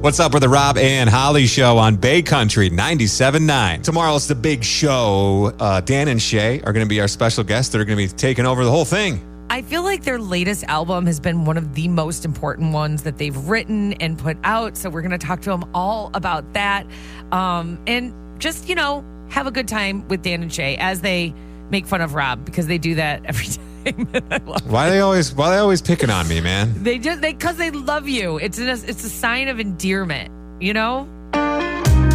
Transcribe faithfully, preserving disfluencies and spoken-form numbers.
What's up with the Rob and Holly Show on Bay Country ninety-seven point nine. Tomorrow's the big show. Uh, Dan and Shay are going to be our special guests. They're going to be taking over the whole thing. I feel like their latest album has been one of the most important ones that they've written and put out. So we're going to talk to them all about that. Um, and just, you know, have a good time with Dan and Shay as they make fun of Rob, because they do that every time. I love Why it. they always why they always picking on me, man? They just they because they love you. It's a, it's a sign of endearment, you know?